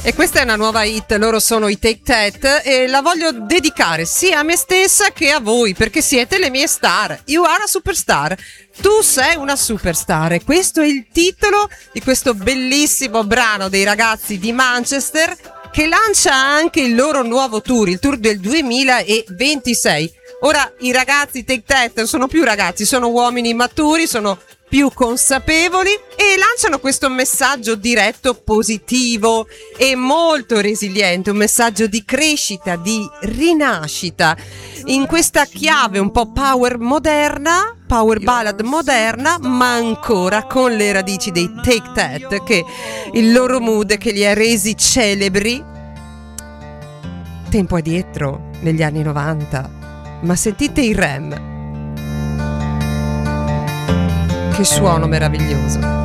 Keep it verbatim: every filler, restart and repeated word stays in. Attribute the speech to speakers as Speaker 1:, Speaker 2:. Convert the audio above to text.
Speaker 1: E questa è una nuova hit, loro sono i Take That e la voglio dedicare sia a me stessa che a voi, perché siete le mie star. You are a superstar. Tu sei una superstar e questo è il titolo di questo bellissimo brano dei ragazzi di Manchester, che lancia anche il loro nuovo tour, il tour del duemilaventisei. Ora i ragazzi Take That sono più ragazzi, sono uomini maturi, sono più consapevoli e lanciano questo messaggio diretto, positivo e molto resiliente, un messaggio di crescita, di rinascita in questa chiave un po' power moderna, power ballad moderna, ma ancora con le radici dei Take That, che il loro mood che li ha resi celebri tempo addietro negli anni novanta. Ma sentite il R E M, che suono meraviglioso.